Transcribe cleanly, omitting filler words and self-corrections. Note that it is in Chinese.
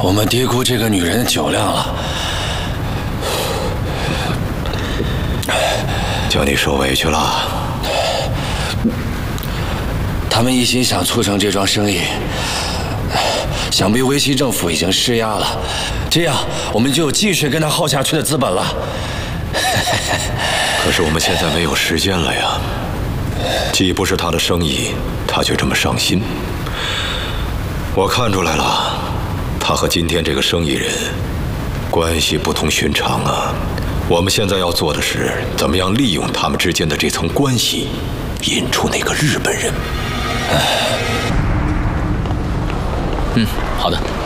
我们低估这个女人的酒量了。 叫你受委屈了。 他们一心想促成这桩生意，想必维希政府已经施压了，这样我们就有继续跟他耗下去的资本了。 可是我们现在没有时间了呀。既不是他的生意，他却这么上心。我看出来了，他和今天这个生意人关系不同寻常啊。我们现在要做的是，怎么样利用他们之间的这层关系，引出那个日本人。 好的。